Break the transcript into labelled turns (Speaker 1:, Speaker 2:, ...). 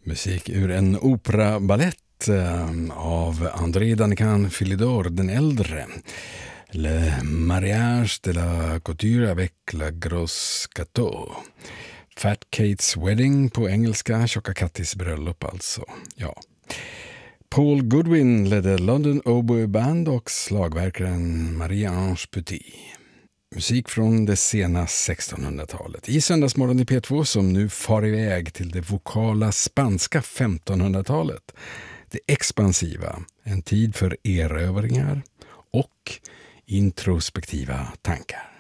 Speaker 1: Musik ur en opera-ballett av André Danican Philidor den äldre. Le mariage de la couture avec la grosse gâteau. Fat Kates Wedding på engelska, Tjocka Kattis bröllop alltså. Ja. Paul Goodwin ledde London Oboe Band och slagverkaren Marie-Ange Petit. Musik från det sena 1600-talet. I Söndagsmorgon i P2 som nu far iväg till det vokala spanska 1500-talet. Det expansiva, en tid för erövringar och introspektiva tankar.